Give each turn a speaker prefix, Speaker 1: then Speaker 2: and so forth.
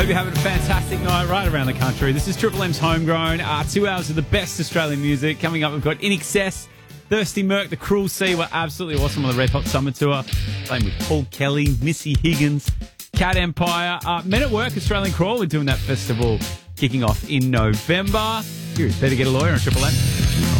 Speaker 1: Hope you're having a fantastic night right around the country. This is Triple M's Homegrown. 2 hours of the best Australian music. Coming up, we've got In Excess, Thirsty Merc, The Cruel Sea were absolutely awesome on the Red Hot Summer Tour. Playing with Paul Kelly, Missy Higgins, Cat Empire. Men at Work, Australian Crawl. We're doing that festival kicking off in November. Here's Better Get a Lawyer on Triple M.